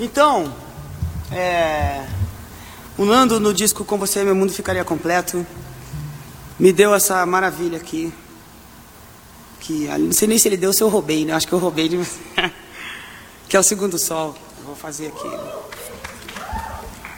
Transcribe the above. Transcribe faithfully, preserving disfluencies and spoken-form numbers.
Então, é, o Nando no disco Com Você Meu Mundo Ficaria Completo me deu essa maravilha aqui, que não sei nem se ele deu ou se eu roubei, né? Acho que eu roubei de você. Que é o Segundo Sol. Eu vou fazer aqui.